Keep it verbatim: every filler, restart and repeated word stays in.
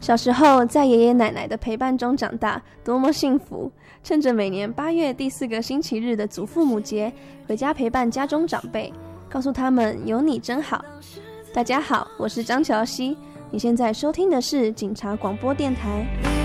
小时候在爷爷奶奶的陪伴中长大，多么幸福！趁着每年八月第四个星期日的祖父母节，回家陪伴家中长辈，告诉他们有你真好。大家好，我是张乔希，你现在收听的是警察广播电台。